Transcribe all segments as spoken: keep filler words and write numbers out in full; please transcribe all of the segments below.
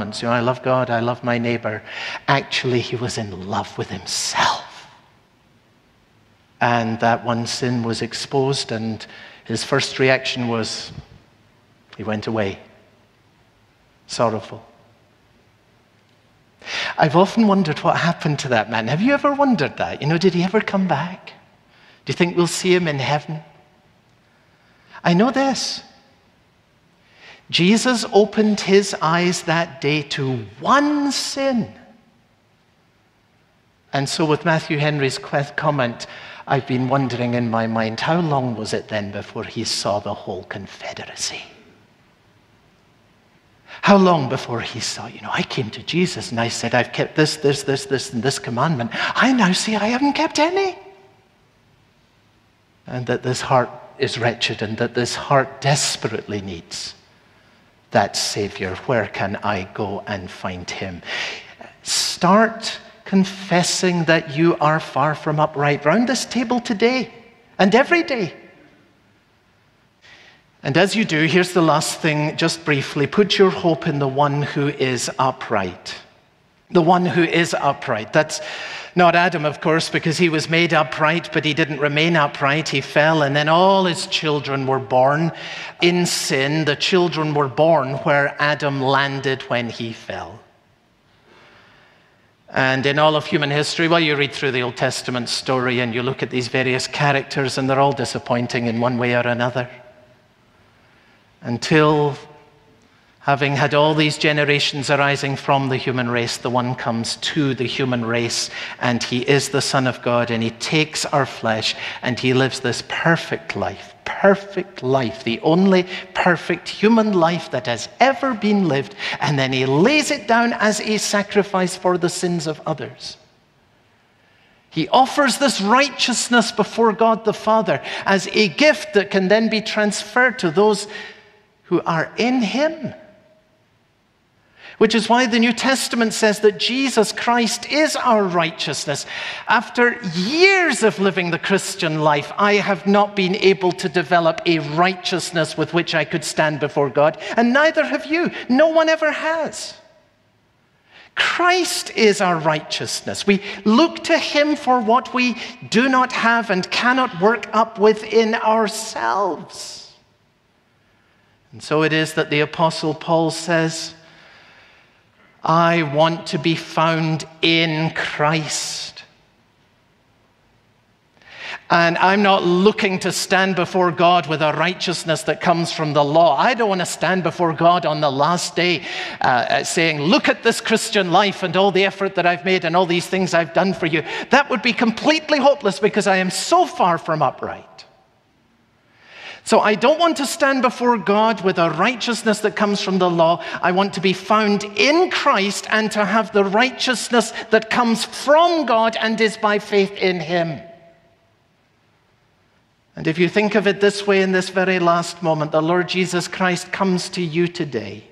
commandments. You know, I love God, I love my neighbor. Actually, he was in love with himself. And that one sin was exposed, and his first reaction was, he went away, sorrowful. I've often wondered what happened to that man. Have you ever wondered that? You know, did he ever come back? Do you think we'll see him in heaven? I know this. Jesus opened his eyes that day to one sin. And so with Matthew Henry's comment, I've been wondering in my mind, how long was it then before he saw the whole confederacy? How long before he saw, you know, I came to Jesus and I said, I've kept this, this, this, this, and this commandment. I now see I haven't kept any. And that this heart is wretched, and that this heart desperately needs that Savior. Where can I go and find him? Start confessing that you are far from upright round this table today and every day. And as you do, here's the last thing, just briefly. Put your hope in the one who is upright. The one who is upright. That's not Adam, of course, because he was made upright, but he didn't remain upright. He fell, and then all his children were born in sin. The children were born where Adam landed when he fell. And in all of human history, well, you read through the Old Testament story and you look at these various characters, and they're all disappointing in one way or another. Until, having had all these generations arising from the human race, the one comes to the human race, and he is the Son of God, and he takes our flesh, and he lives this perfect life, perfect life, the only perfect human life that has ever been lived, and then he lays it down as a sacrifice for the sins of others. He offers this righteousness before God the Father as a gift that can then be transferred to those who are in him. Which is why the New Testament says that Jesus Christ is our righteousness. After years of living the Christian life, I have not been able to develop a righteousness with which I could stand before God, and neither have you. No one ever has. Christ is our righteousness. We look to him for what we do not have and cannot work up within ourselves. And so it is that the Apostle Paul says, I want to be found in Christ. And I'm not looking to stand before God with a righteousness that comes from the law. I don't want to stand before God on the last day uh, saying, look at this Christian life and all the effort that I've made and all these things I've done for you. That would be completely hopeless because I am so far from upright. So I don't want to stand before God with a righteousness that comes from the law. I want to be found in Christ and to have the righteousness that comes from God and is by faith in him. And if you think of it this way in this very last moment, the Lord Jesus Christ comes to you today.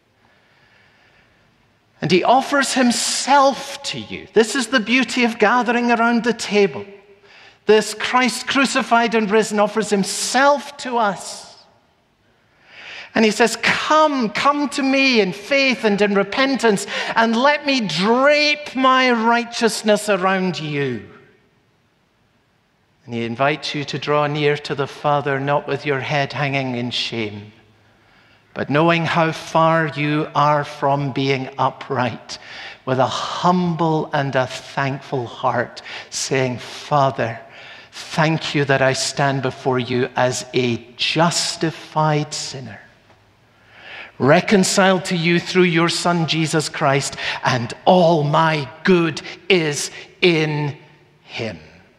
And he offers himself to you. This is the beauty of gathering around the table. This Christ crucified and risen offers himself to us. And he says, come, come to me in faith and in repentance, and let me drape my righteousness around you. And he invites you to draw near to the Father, not with your head hanging in shame, but knowing how far you are from being upright, with a humble and a thankful heart, saying, Father, thank you that I stand before you as a justified sinner, reconciled to you through your Son, Jesus Christ, and all my good is in him.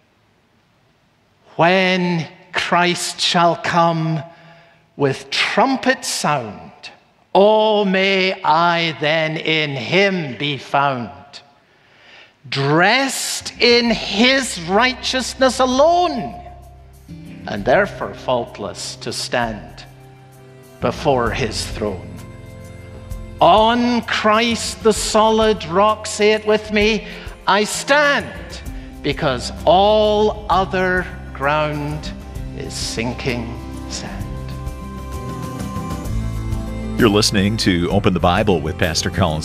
When Christ shall come with trumpet sound, oh, may I then in him be found, dressed in his righteousness alone, and therefore faultless to stand before his throne. On Christ the solid rock, say it with me, I stand, because all other ground is sinking sand. You're listening to Open the Bible with Pastor Colin